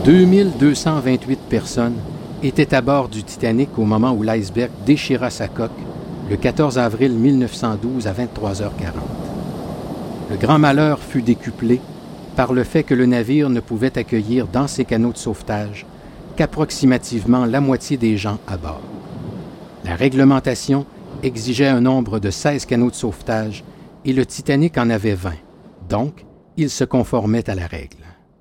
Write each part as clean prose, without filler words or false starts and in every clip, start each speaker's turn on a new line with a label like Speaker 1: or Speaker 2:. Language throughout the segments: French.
Speaker 1: 2228 personnes étaient à bord du Titanic au moment où l'iceberg déchira sa coque le 14 avril 1912 à 23h40. Le grand malheur fut décuplé par le fait que le navire ne pouvait accueillir dans ses canots de sauvetage qu'approximativement la moitié des gens à bord. La réglementation exigeait un nombre de 16 canots de sauvetage et le Titanic en avait 20, donc il se conformait à la règle.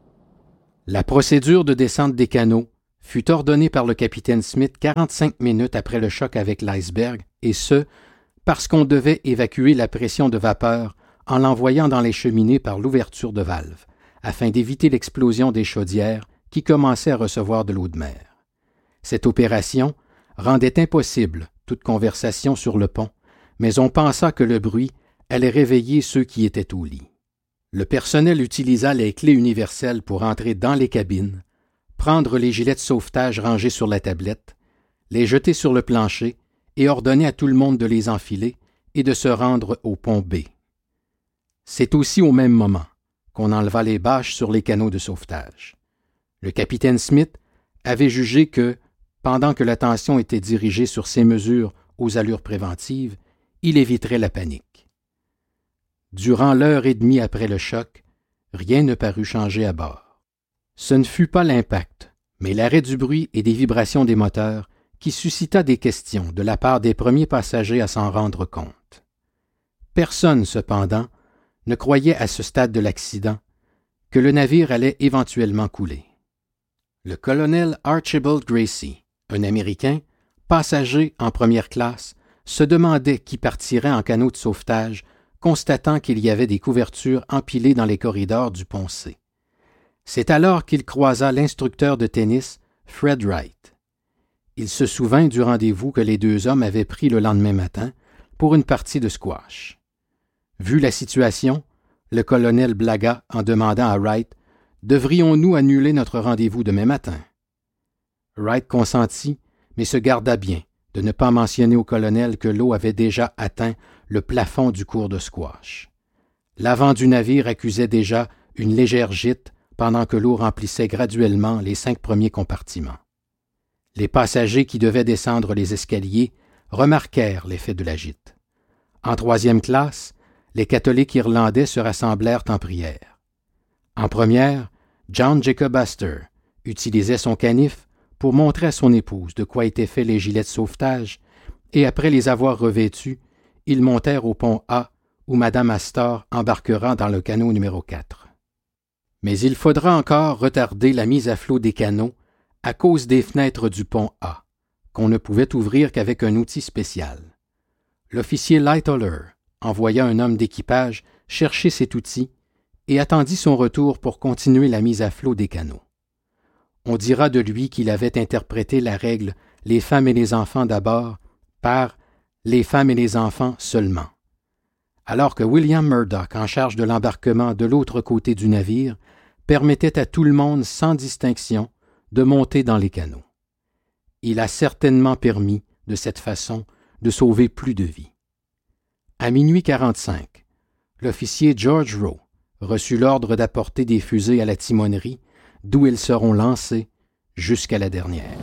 Speaker 1: La procédure de descente des canots fut ordonnée par le capitaine Smith 45 minutes après le choc avec l'iceberg, et ce, parce qu'on devait évacuer la pression de vapeur en l'envoyant dans les cheminées par l'ouverture de valve, afin d'éviter l'explosion des chaudières qui commençaient à recevoir de l'eau de mer. Cette opération rendait impossible toute conversation sur le pont, mais on pensa que le bruit allait réveiller ceux qui étaient au lit. Le personnel utilisa les clés universelles pour entrer dans les cabines, prendre les gilets de sauvetage rangés sur la tablette, les jeter sur le plancher et ordonner à tout le monde de les enfiler et de se rendre au pont B. C'est aussi au même moment qu'on enleva les bâches sur les canaux de sauvetage. Le capitaine Smith avait jugé que, pendant que l'attention était dirigée sur ces mesures aux allures préventives, il éviterait la panique. Durant l'heure et demie après le choc, rien ne parut changer à bord. Ce ne fut pas l'impact, mais l'arrêt du bruit et des vibrations des moteurs qui suscita des questions de la part des premiers passagers à s'en rendre compte. Personne, cependant, ne croyait à ce stade de l'accident que le navire allait éventuellement couler. Le colonel Archibald Gracie, un Américain, passager en première classe, se demandait qui partirait en canot de sauvetage, constatant qu'il y avait des couvertures empilées dans les corridors du pont C. C'est alors qu'il croisa l'instructeur de tennis, Fred Wright. Il se souvint du rendez-vous que les deux hommes avaient pris le lendemain matin pour une partie de squash. Vu la situation, le colonel blagua en demandant à Wright « Devrions-nous annuler notre rendez-vous demain matin? » Wright consentit, mais se garda bien de ne pas mentionner au colonel que l'eau avait déjà atteint le plafond du cours de squash. L'avant du navire accusait déjà une légère gîte pendant que l'eau remplissait graduellement les 5 premiers compartiments. Les passagers qui devaient descendre les escaliers remarquèrent l'effet de la gîte. En 3e classe, les catholiques irlandais se rassemblèrent en prière. En première, John Jacob Astor utilisait son canif pour montrer à son épouse de quoi étaient faits les gilets de sauvetage, et après les avoir revêtus, ils montèrent au pont A, où Mme Astor embarquera dans le canot numéro 4. Mais il faudra encore retarder la mise à flot des canots à cause des fenêtres du pont A, qu'on ne pouvait ouvrir qu'avec un outil spécial. L'officier Lightoller envoya un homme d'équipage chercher cet outil et attendit son retour pour continuer la mise à flot des canots. On dira de lui qu'il avait interprété la règle « les femmes et les enfants d'abord » par « les femmes et les enfants seulement », alors que William Murdoch, en charge de l'embarquement de l'autre côté du navire, permettait à tout le monde sans distinction de monter dans les canots. Il a certainement permis, de cette façon, de sauver plus de vies. À 00:45, l'officier George Rowe reçut l'ordre d'apporter des fusées à la timonerie, d'où ils seront lancés jusqu'à la dernière.